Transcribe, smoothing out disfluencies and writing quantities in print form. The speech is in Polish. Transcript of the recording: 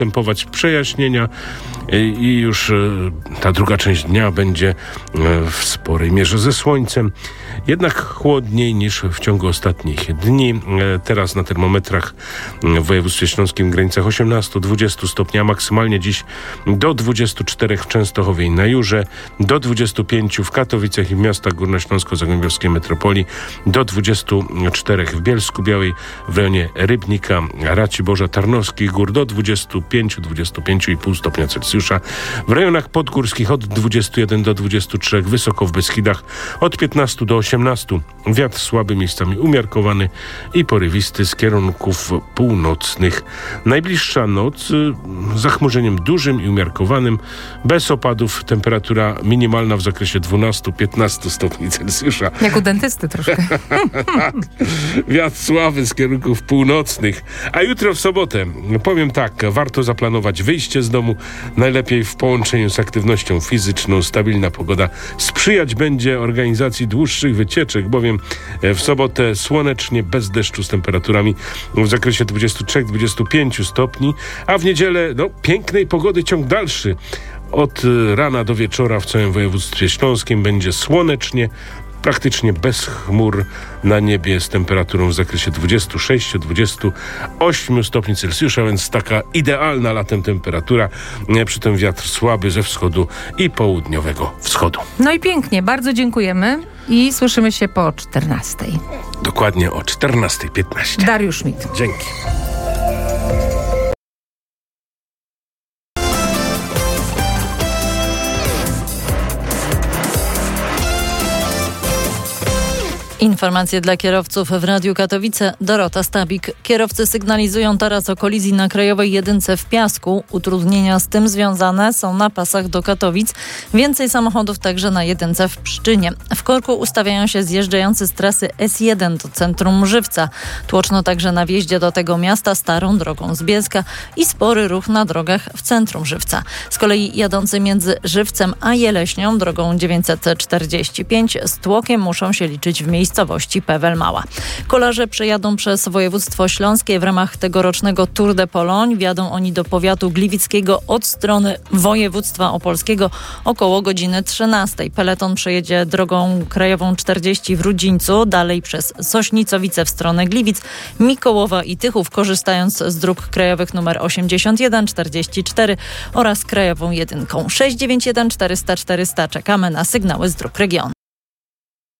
następować przejaśnienia i już ta druga część dnia będzie w sporej mierze ze słońcem, jednak chłodniej niż w ciągu ostatnich dni. Teraz na termometrach w województwie śląskim w granicach 18-20 stopni, a maksymalnie dziś do 24 w Częstochowie i na Jurze, do 25 w Katowicach i w miastach górnośląsko-zagłębiowskiej metropolii, do 24 w Bielsku-Białej, w rejonie Rybnika, Raciborza, Tarnowskich Gór, do 25-25,5 stopnia Celsjusza. W rejonach podgórskich od 21 do 23, wysoko w Beskidach od 15 do 18. Wiatr słaby, miejscami umiarkowany i porywisty z kierunków północnych. Najbliższa noc z zachmurzeniem dużym i umiarkowanym, bez opadów, temperatura minimalna w zakresie 12-15 stopni Celsjusza. Jak u dentysty troszkę. Wiatr słaby z kierunków północnych. A jutro w sobotę, powiem tak, warto zaplanować wyjście z domu, najlepiej w połączeniu z aktywnością fizyczną. Stabilna pogoda sprzyjać będzie organizacji dłuższych wycieczek, bowiem w sobotę słonecznie, bez deszczu, z temperaturami w zakresie 23-25 stopni, a w niedzielę pięknej pogody ciąg dalszy. Od rana do wieczora w całym województwie śląskim będzie słonecznie, praktycznie bez chmur na niebie, z temperaturą w zakresie 26-28 stopni Celsjusza, więc taka idealna latem temperatura, przy tym wiatr słaby ze wschodu i południowego wschodu. No i pięknie, bardzo dziękujemy i słyszymy się po 14. Dokładnie o 14:15. Dariusz Schmidt. Dzięki. Informacje dla kierowców w Radiu Katowice. Dorota Stabik. Kierowcy sygnalizują teraz o kolizji na Krajowej Jedynce w Piasku. Utrudnienia z tym związane są na pasach do Katowic. Więcej samochodów także na Jedynce w Pszczynie. W korku ustawiają się zjeżdżający z trasy S1 do centrum Żywca. Tłoczno także na wjeździe do tego miasta starą drogą z Bielska i spory ruch na drogach w centrum Żywca. Z kolei jadący między Żywcem a Jeleśnią drogą 945 z tłokiem muszą się liczyć w miejscowości Pewel Mała. Kolarze przejadą przez województwo śląskie w ramach tegorocznego Tour de Pologne. Wjadą oni do powiatu gliwickiego od strony województwa opolskiego około godziny 13. Peleton przejedzie drogą krajową 40 w Rudzińcu, dalej przez Sośnicowice w stronę Gliwic, Mikołowa i Tychów, korzystając z dróg krajowych nr 81, 44 oraz krajową jedynką. 691 400 400. Czekamy na sygnały z dróg regionu.